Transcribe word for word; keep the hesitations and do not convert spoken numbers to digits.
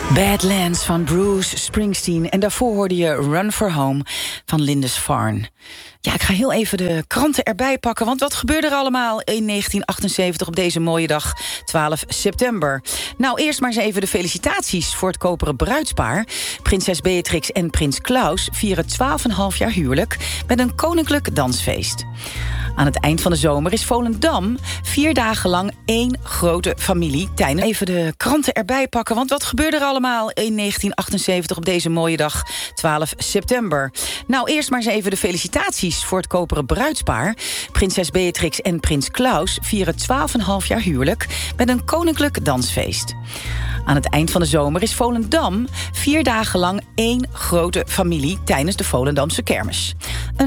Badlands van Bruce Springsteen. En daarvoor hoorde je Run for Home van Lindisfarne. Ja, ik ga heel even de kranten erbij pakken. Want wat gebeurde er allemaal in negentien achtenzeventig op deze mooie dag, twaalf september? Nou, eerst maar eens even de felicitaties voor het koperen bruidspaar. Prinses Beatrix en prins Klaus vieren twaalf en een half jaar huwelijk met een koninklijk dansfeest. Aan het eind van de zomer is Volendam vier dagen lang één grote familie. Tijdens even de kranten erbij pakken. Want wat gebeurde er allemaal in negentien achtenzeventig op deze mooie dag, twaalf september? Nou, eerst maar eens even de felicitaties voor het koperen bruidspaar. Prinses Beatrix en prins Klaus vieren twaalf en een half jaar huwelijk met een koninklijk dansfeest. Aan het eind van de zomer is Volendam vier dagen lang één grote familie tijdens de Volendamse kermis. Een